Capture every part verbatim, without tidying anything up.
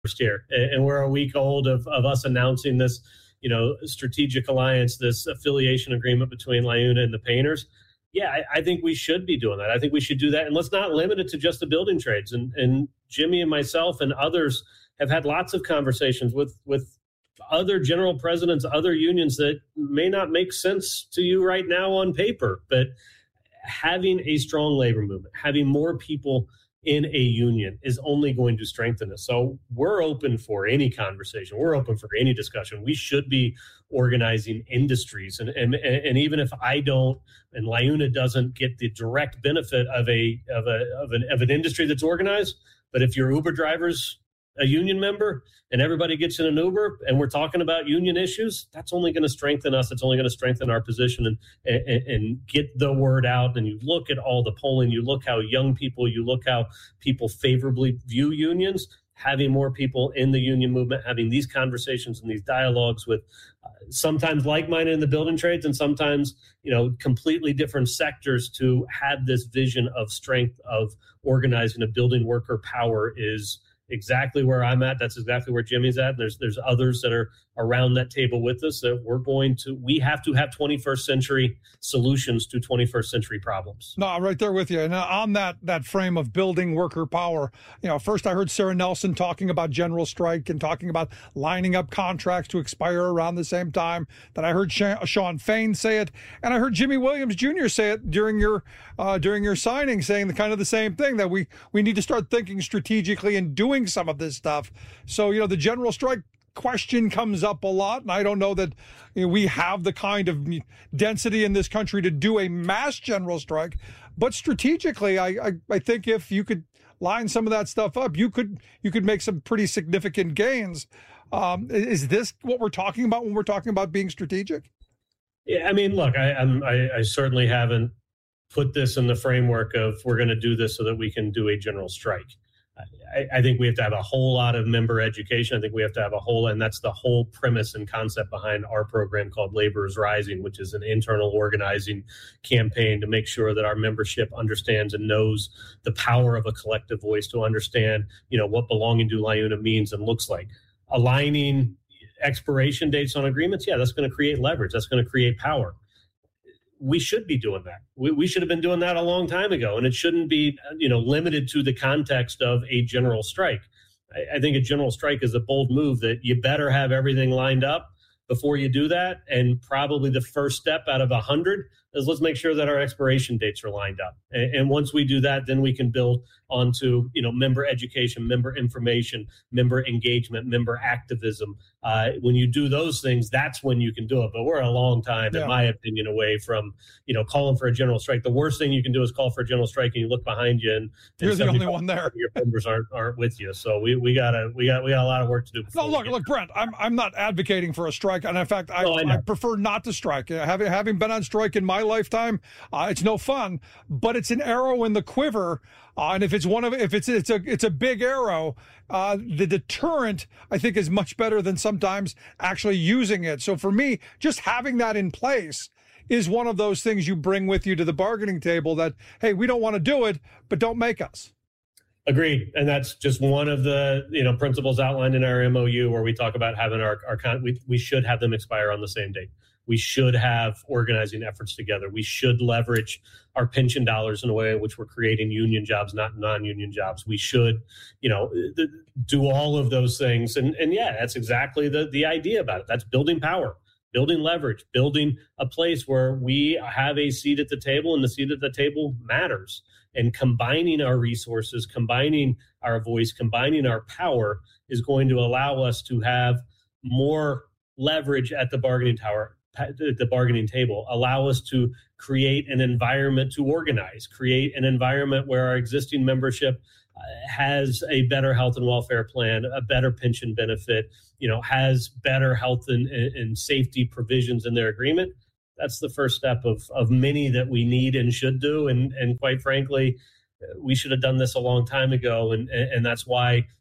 here, and we're a week old of, of us announcing this, you know, strategic alliance, this affiliation agreement between LiUNA and the painters. Yeah, I, I think we should be doing that. I think we should do that. And let's not limit it to just the building trades. And, and Jimmy and myself and others have had lots of conversations with, with other general presidents, other unions that may not make sense to you right now on paper. But having a strong labor movement, having more people in a union is only going to strengthen us. So we're open for any conversation. We're open for any discussion. We should be organizing industries. And and, and even if I don't, and LiUNA doesn't get the direct benefit of a of a of an of an industry that's organized, but if your Uber driver's a union member and everybody gets in an Uber and we're talking about union issues, that's only going to strengthen us. It's only going to strengthen our position and, and and get the word out. And you look at all the polling, you look how young people, you look how people favorably view unions. Having more people in the union movement, having these conversations and these dialogues with uh, sometimes like-minded in the building trades and sometimes, you know, completely different sectors to have this vision of strength of organizing a building worker power is exactly where I'm at. That's exactly where Jimmy's at. And there's there's others that are around that table with us that we're going to, we have to have twenty-first century solutions to twenty-first century problems. No, right there with you. And on that that frame of building worker power, you know, first I heard Sarah Nelson talking about general strike and talking about lining up contracts to expire around the same time. Then I heard Shawn Fain say it, and I heard Jimmy Williams Junior say it during your uh, during your signing, saying the kind of the same thing, that we we need to start thinking strategically and doing some of this stuff. So, you know, the general strike question comes up a lot, and I don't know that, you know, we have the kind of density in this country to do a mass general strike, but strategically, I, I, I think if you could line some of that stuff up, you could you could make some pretty significant gains. Um, is this what we're talking about when we're talking about being strategic? Yeah, I mean, look, I, I'm, I, I certainly haven't put this in the framework of we're going to do this so that we can do a general strike. I, I think we have to have a whole lot of member education. I think we have to have a whole, and that's the whole premise and concept behind our program called Labor is Rising, which is an internal organizing campaign to make sure that our membership understands and knows the power of a collective voice, to understand, you know, what belonging to LiUNA means and looks like. Aligning expiration dates on agreements, yeah, that's going to create leverage. That's going to create power. We should be doing that. We, we should have been doing that a long time ago, and it shouldn't be, you know, limited to the context of a general strike. I, I think a general strike is a bold move that you better have everything lined up before you do that. And probably the first step out of a hundred is let's make sure that our expiration dates are lined up. And, and once we do that, then we can build onto, you know, member education, member information, member engagement, member activism. Uh, when you do those things, that's when you can do it. But we're a long time, yeah. in my opinion, away from, you know, calling for a general strike. The worst thing you can do is call for a general strike and you look behind you and, and you're the only one there. Your members aren't aren't with you. So we we gotta we got we got a lot of work to do. No, look, look, Brent. I'm I'm not advocating for a strike, and in fact, I, no, I, I prefer not to strike. Having having been on strike in my lifetime, uh, it's no fun, but it's an arrow in the quiver. Uh, and if it's one of if it's it's a it's a big arrow, uh, the deterrent I think is much better than sometimes actually using it. So for me, just having that in place is one of those things you bring with you to the bargaining table. That, hey, we don't want to do it, but don't make us. Agreed, and that's just one of the, you know, principles outlined in our M O U, where we talk about having our our con- we we should have them expire on the same date. We should have organizing efforts together. We should leverage our pension dollars in a way in which we're creating union jobs, not non-union jobs. We should, you know, th- do all of those things. And, and yeah, that's exactly the, the idea about it. That's building power, building leverage, building a place where we have a seat at the table, and the seat at the table matters. And combining our resources, combining our voice, combining our power is going to allow us to have more leverage at the bargaining tower. the bargaining table, allow us to create an environment to organize, create an environment where our existing membership uh, has a better health and welfare plan, a better pension benefit, you know, has better health and, and safety provisions in their agreement. That's the first step of of many that we need and should do. And, and quite frankly, we should have done this a long time ago. And, and that's why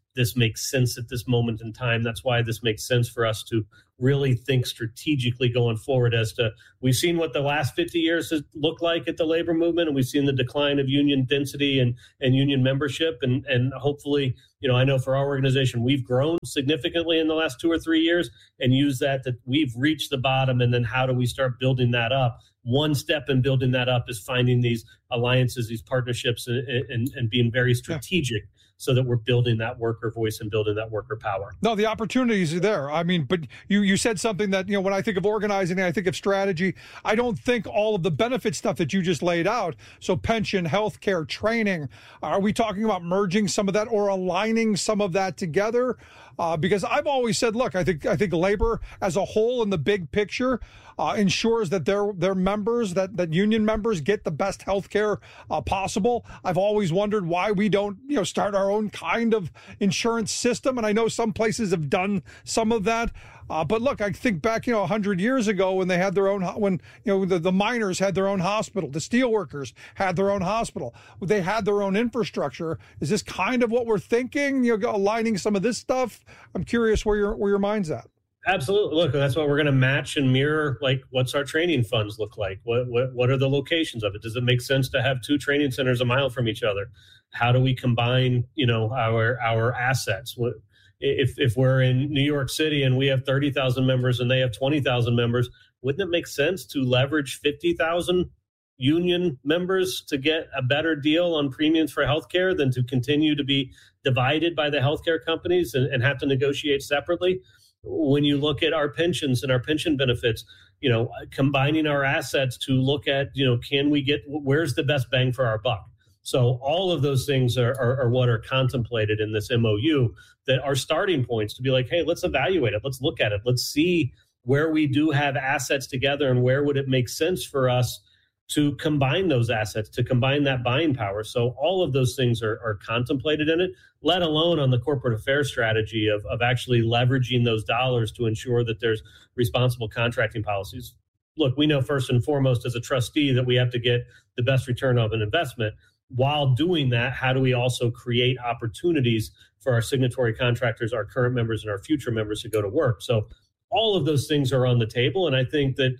this makes sense at this moment in time. That's why this makes sense for us to really think strategically going forward as to, we've seen what the last fifty years has looked like at the labor movement, and we've seen the decline of union density and, and union membership. And, and hopefully, you know, I know for our organization, we've grown significantly in the last two or three years and use that, that we've reached the bottom. And then how do we start building that up? One step in building that up is finding these alliances, these partnerships, and, and, and being very strategic. Yeah. So that we're building that worker voice and building that worker power. No, the opportunities are there. I mean, but you you said something that, you know, when I think of organizing, I think of strategy. I don't think all of the benefit stuff that you just laid out. So pension, healthcare, training. Are we talking about merging some of that or aligning some of that together? Uh, because I've always said, look, I think I think labor as a whole in the big picture uh, ensures that their their members, that, that union members get the best health care uh, possible. I've always wondered why we don't, you know, start our own kind of insurance system. And I know some places have done some of that. Uh, but look, I think back, you know, one hundred years ago when they had their own, when, you know, the, the miners had their own hospital, the steel workers had their own hospital, they had their own infrastructure. Is this kind of what we're thinking, you know, aligning some of this stuff? I'm curious where your, where your mind's at. Absolutely. Look, that's what we're going to match and mirror. Like, what's our training funds look like? What, what, what are the locations of it? Does it make sense to have two training centers a mile from each other? How do we combine, you know, our, our assets? What, If if we're in New York City and we have thirty thousand members and they have twenty thousand members, wouldn't it make sense to leverage fifty thousand union members to get a better deal on premiums for healthcare than to continue to be divided by the healthcare companies and, and have to negotiate separately? When you look at our pensions and our pension benefits, you know, combining our assets to look at, you know, can we get, where's the best bang for our buck? So all of those things are, are, are what are contemplated in this M O U that are starting points to be like, hey, let's evaluate it. Let's look at it. Let's see where we do have assets together and where would it make sense for us to combine those assets, to combine that buying power. So all of those things are, are contemplated in it, let alone on the corporate affairs strategy of, of actually leveraging those dollars to ensure that there's responsible contracting policies. Look, we know first and foremost as a trustee that we have to get the best return of an investment. While doing that, how do we also create opportunities for our signatory contractors, our current members, and our future members to go to work? So all of those things are on the table. And I think that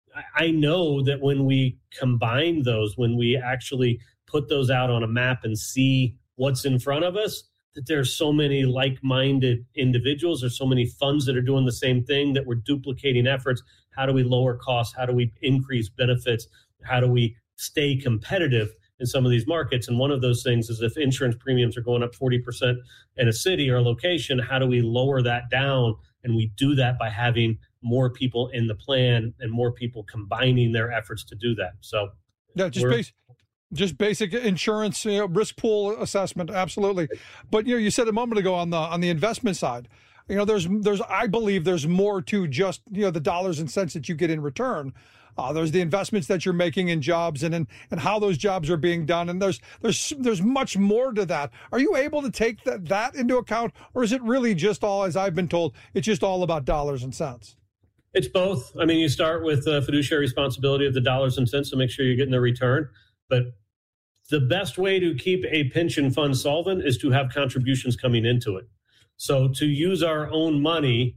I know that when we combine those, when we actually put those out on a map and see what's in front of us, that there's so many like-minded individuals, there's so many funds that are doing the same thing, that we're duplicating efforts. How do we lower costs? How do we increase benefits? How do we stay competitive in some of these markets? And one of those things is if insurance premiums are going up forty percent in a city or a location, how do we lower that down? And we do that by having more people in the plan and more people combining their efforts to do that. So yeah, just base, just basic insurance, you know, risk pool assessment. Absolutely. But, you know, you said a moment ago on the, on the investment side, you know, there's, there's, I believe there's more to just, you know, the dollars and cents that you get in return. Uh, there's the investments that you're making in jobs and in, and how those jobs are being done. And there's there's there's much more to that. Are you able to take that, that into account? Or is it really just all, as I've been told, it's just all about dollars and cents? It's both. I mean, you start with the fiduciary responsibility of the dollars and cents to make sure you're getting the return. But the best way to keep a pension fund solvent is to have contributions coming into it. So to use our own money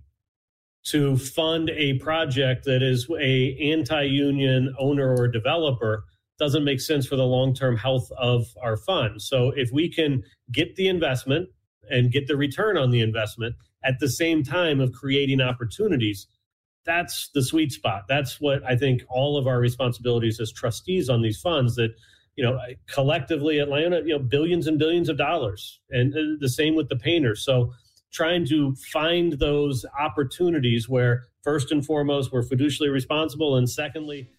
to fund a project that is a anti-union owner or developer doesn't make sense for the long-term health of our fund. So if we can get the investment and get the return on the investment at the same time of creating opportunities, that's the sweet spot. That's what I think all of our responsibilities as trustees on these funds that, you know, collectively at LiUNA, you know, billions and billions of dollars, and the same with the painters. So trying to find those opportunities where first and foremost, we're fiduciarily responsible. And secondly,